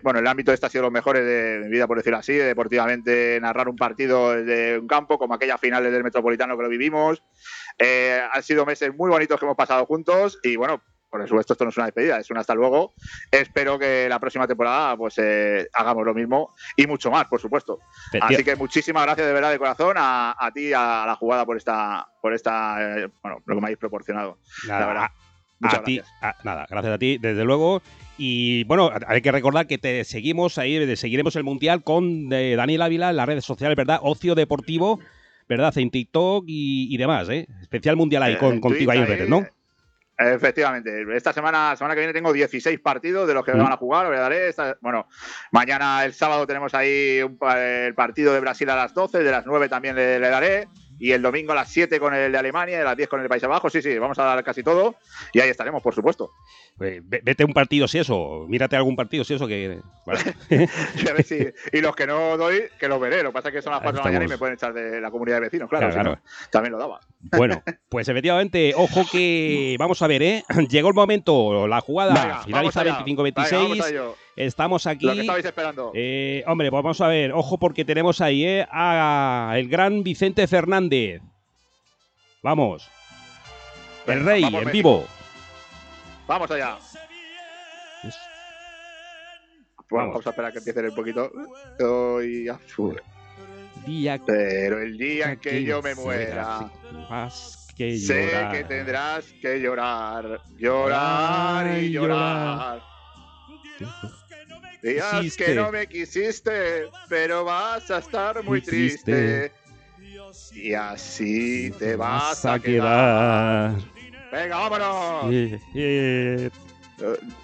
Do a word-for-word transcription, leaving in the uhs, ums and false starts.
bueno, el ámbito este ha sido los mejores de mi vida, por decirlo así, deportivamente, narrar un partido desde un campo, como aquellas finales del Metropolitano que lo vivimos. Eh, han sido meses muy bonitos que hemos pasado juntos y bueno, por supuesto esto no es una despedida, es un hasta luego. Espero que la próxima temporada pues eh, hagamos lo mismo y mucho más, por supuesto. Así que muchísimas gracias de verdad de corazón a, a ti, a la jugada por esta, por esta eh, bueno, lo que me habéis proporcionado. Nada, la verdad. Muchas a gracias. Ti, a, nada, gracias a ti, desde luego. Y bueno, hay que recordar que te seguimos ahí, seguiremos el Mundial con eh, Daniel Ávila en las redes sociales, ¿verdad? Ocio Deportivo, ¿verdad? En TikTok y, y demás, ¿eh? Especial Mundial ahí, eh, con, contigo ahí en redes, ¿no? Efectivamente. Esta semana, semana que viene tengo dieciséis partidos de los que mm. me van a jugar, os daré. Esta, bueno, mañana el sábado tenemos ahí un, el partido de Brasil a las doce, de las nueve también le, le daré. Y el domingo a las siete con el de Alemania y a las diez con el País Abajo. Sí, sí, vamos a dar casi todo. Y ahí estaremos, por supuesto. Pues vete un partido si eso. Mírate algún partido si eso que... Vale. y, a ver si, y los que no doy, que los veré. Lo que pasa es que son las cuatro de la mañana y me pueden echar de la comunidad de vecinos. Claro, claro, claro. Si no, también lo daba. Bueno, pues efectivamente, ojo que... Vamos a ver, ¿eh? Llegó el momento. La jugada venga, finaliza veinticinco veintiséis. Estamos aquí. Lo que estabais esperando. Eh, hombre, pues vamos a ver. Ojo porque tenemos ahí, ¿eh? A el gran Vicente Fernández. Vamos. El Venga, rey, vamos en México. Vivo. Vamos allá. Es... Bueno, vamos a esperar a que empiece un poquito. Estoy azul. Día Pero el día en que, que yo me muera, más que sé llorar. que tendrás que llorar, llorar Ay, y llorar. llorar. Días quisiste. que no me quisiste, pero vas a estar muy triste. Y así te vas a quedar. quedar. Venga, vámonos. Yeah, yeah.